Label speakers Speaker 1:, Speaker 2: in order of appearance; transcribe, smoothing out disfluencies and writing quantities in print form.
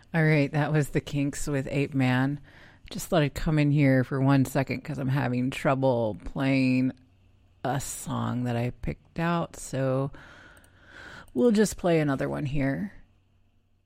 Speaker 1: All right, that was the Kinks with Ape Man. Just thought I'd come in here for 1 second because I'm having trouble playing a song that I picked out. So we'll just play another one here.